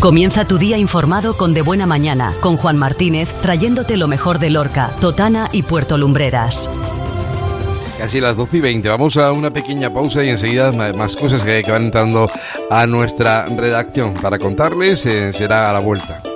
Comienza tu día informado con De Buena Mañana, con Juan Martínez, trayéndote lo mejor de Lorca, Totana y Puerto Lumbreras. Casi las 12:20. Vamos a una pequeña pausa y enseguida más cosas que van entrando a nuestra redacción para contarles. Será a la vuelta.